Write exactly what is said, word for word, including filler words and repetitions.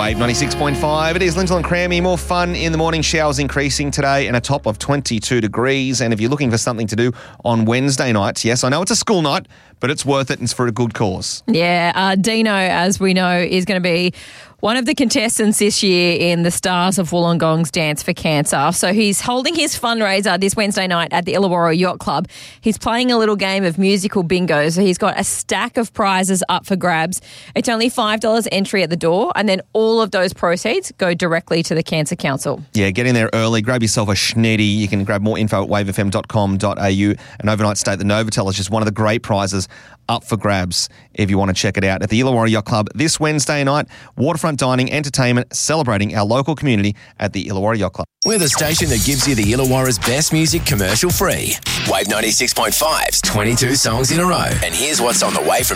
Wave ninety-six point five. It is Lindsay and Crammy. More fun in the morning. Showers increasing today and a top of twenty-two degrees. And if you're looking for something to do on Wednesday nights, yes, I know it's a school night, but it's worth it and it's for a good cause. Yeah, uh, Dino, as we know, is going to be one of the contestants this year in the Stars of Wollongong's Dance for Cancer. So he's holding his fundraiser this Wednesday night at the Illawarra Yacht Club. He's playing a little game of musical bingo. So he's got a stack of prizes up for grabs. It's only five dollars entry at the door, and then all of those proceeds go directly to the Cancer Council. Yeah, get in there early. Grab yourself a schnitty. You can grab more info at wave f m dot com dot a u. An overnight stay at the Novotel is just one of the great prizes up for grabs if you want to check it out at the Illawarra Yacht Club this Wednesday night. Waterfront dining, entertainment, celebrating our local community at the Illawarra Yacht Club. We're the station that gives you the Illawarra's best music commercial free. Wave ninety-six point five's twenty-two songs in a row. And here's what's on the way from